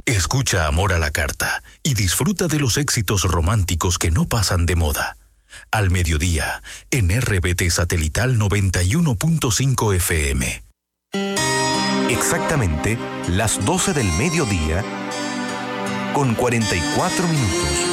Escucha Amor a la Carta y disfruta de los éxitos románticos que no pasan de moda. Al mediodía, en RBT Satelital 91.5 FM. Exactamente las 12 del mediodía, con 44 minutos.